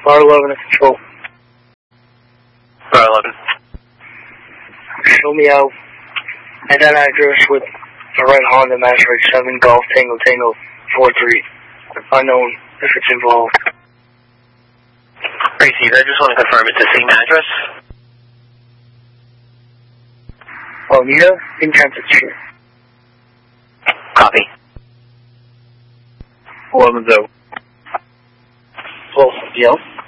Bar 11 to control. Bar 11. Show me out at that address with a red Honda Maverick 7 Golf Tango Tango 43. Unknown if it's involved. Received. I just want to confirm it's the same address. Bonita in Kansas Street. Copy. 11-0. Well, yeah.